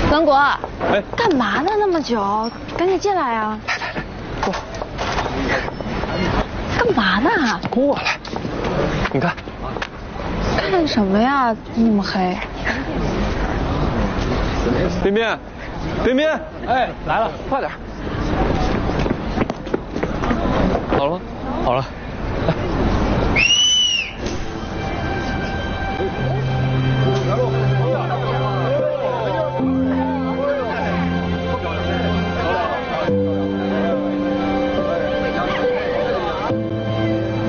文国， 哎， 干嘛呢？那么久，赶紧进来啊！ 来，过。 干嘛呢？ 过来，你看。 看什么呀？那么黑。 彬彬，彬彬，哎，来了，快点。好了，好了。